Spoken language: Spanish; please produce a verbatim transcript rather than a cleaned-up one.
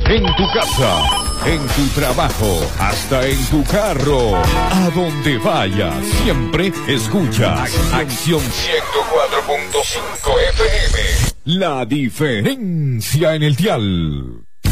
En tu casa, en tu trabajo, hasta en tu carro. A donde vayas, siempre escuchas Acción ciento cuatro punto cinco F M. La diferencia en el dial.